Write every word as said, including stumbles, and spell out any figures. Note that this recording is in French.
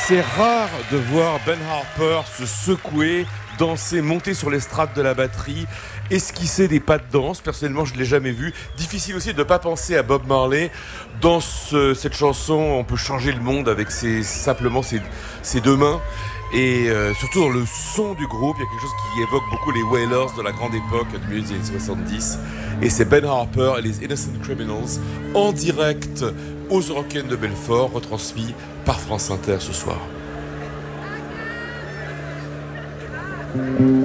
C'est rare de voir Ben Harper se secouer, danser, monter sur l'estrade de la batterie, esquisser des pas de danse. Personnellement, je ne l'ai jamais vu. Difficile aussi de ne pas penser à Bob Marley. Dans ce, cette chanson, on peut changer le monde avec ses, simplement ses, ses deux mains. Et euh, surtout dans le son du groupe, il y a quelque chose qui évoque beaucoup les Wailers de la grande époque du milieu des années soixante-dix. Et c'est Ben Harper et les Innocent Criminals en direct aux Eurocaines de Belfort, retransmis par France Inter ce soir.